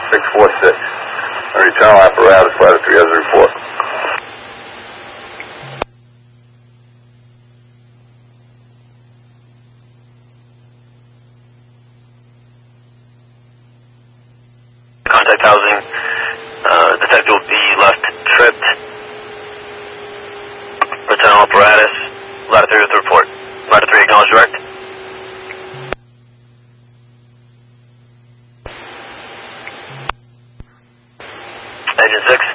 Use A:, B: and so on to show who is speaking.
A: 646. Internal apparatus, Ladder 3 has a report.
B: Contact housing. Detector will be left tripped. Internal apparatus. Ladder 3 with the report. Ladder 3 acknowledge direct. Engine 6.